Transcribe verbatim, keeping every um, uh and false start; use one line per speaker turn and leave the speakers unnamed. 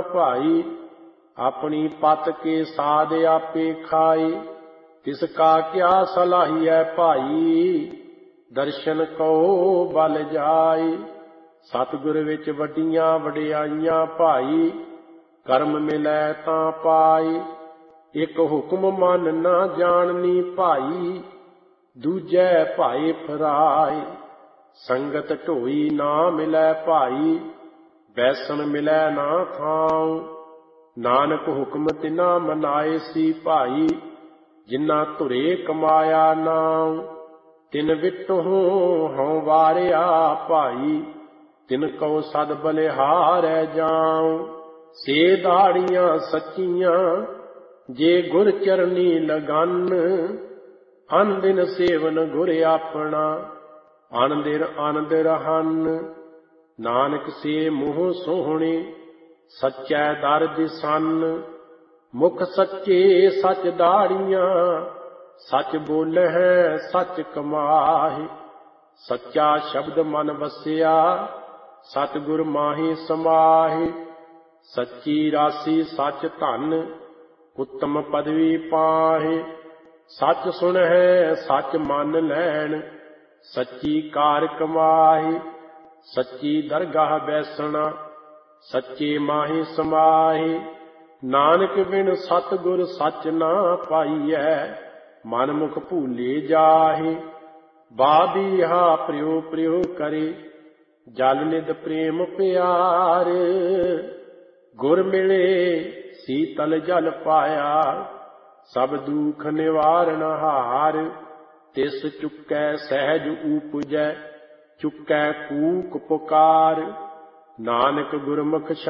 भाई। अपनी पत के साध आपे खाए, तिसका क्या सलाहिए भाई। दर्शन को बल जाए, सतगुर विच वड्डियां वडियाइयां भाई। करम मिलै तां पाए, एक हुक्म मन ना जाननी भाई। दूजै भाए फराए, संगत ढोई ना मिलै भाई। बैसन मिलै ना थाऊं, नानक हुक्म तिना मनाए सी भाई। जिन्ना धुरे कमाया नाऊं, तिन विटहूं हऊं वारिया भाई। तिन कौ सद बलिहारै जाऊं, से दाड़ियां सच्चियां जे गुर चरनी लगन। अन दिन सेवन गुर अपना, अन दिन आनंद रहन। नानक से मुँह सोहणे, सच्चै दर दिसन। मुख सच्चे सच दाड़ियां, सच बोले है सच कमाहि। सच्चा शब्द मन वसिया, सतगुर माहि समाहि। सच्ची राशि सच धन, उत्तम पदवी पाहि। सच सुन है सच मन लैन, सच्ची कार कमाहि। सच्ची दरगाह बैसना, सच्चे माहि समाहि। नानक बिन सतगुर सच ना पाइयै, मन मुख भूले जाहि। बाबीहा प्रियो प्रियो करे, जल निध प्रेम प्यार। गुर मिले शीतल जल पाया, सब दुख निवारण हार। तिस चुकै सहज उपजै, चुकै कूक पुकार। नानक गुरमुख